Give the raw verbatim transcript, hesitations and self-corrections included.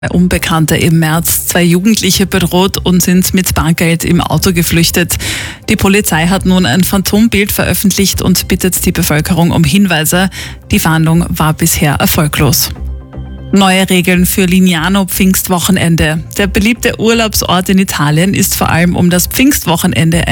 Ein Unbekannter im März zwei Jugendliche bedroht und sind mit Bargeld im Auto geflüchtet. Die Polizei hat nun ein Phantombild veröffentlicht und bittet die Bevölkerung um Hinweise. Die Fahndung war bisher erfolglos. Neue Regeln für Lignano-Pfingstwochenende. Der beliebte Urlaubsort in Italien ist vor allem um das Pfingstwochenende